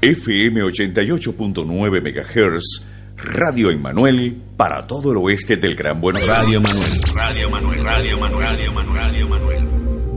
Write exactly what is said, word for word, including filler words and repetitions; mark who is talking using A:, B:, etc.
A: F M ochenta y ocho punto nueve megahertz, Radio Emmanuel para todo el oeste del Gran Buenos Aires.
B: Radio Manuel. Radio Manuel. Radio Manuel. Radio Manuel. Radio Manuel.